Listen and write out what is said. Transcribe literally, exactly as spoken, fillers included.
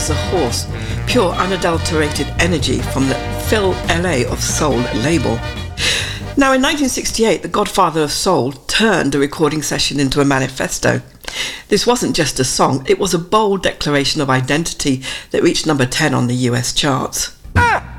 was the Horse, pure unadulterated energy from the Phil L A of Soul label. Now in nineteen sixty-eight, the godfather of soul turned a recording session into a manifesto. This wasn't just a song, it was a bold declaration of identity that reached number ten on the U S charts. Ah!